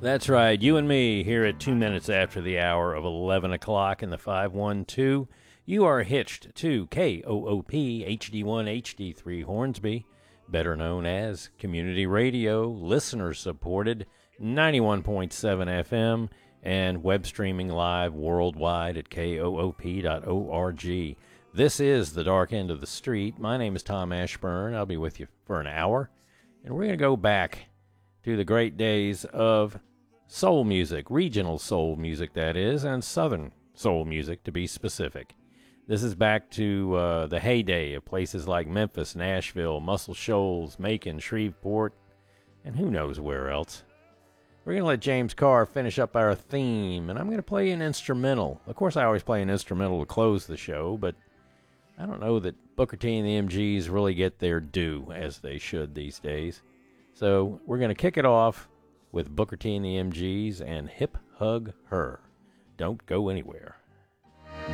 That's right, you and me here at 2 minutes after the hour of 11 o'clock in the 512. You are hitched to KOOP HD1 HD3 Hornsby, better known as Community Radio, listener-supported, 91.7 FM, and web streaming live worldwide at koop.org. This is The Dark End of the Street. My name is Tom Ashburn. I'll be with you for an hour, and we're going to go back to the great days of soul music, regional soul music, that is, and southern soul music, to be specific. This is back to the heyday of places like Memphis, Nashville, Muscle Shoals, Macon, Shreveport, and who knows where else. We're going to let James Carr finish up our theme, and I'm going to play an instrumental. Of course, I always play an instrumental to close the show, but I don't know that Booker T and the MGs really get their due as they should these days. So we're going to kick it off with Booker T and the MGs and Hip Hug Her. Don't go anywhere.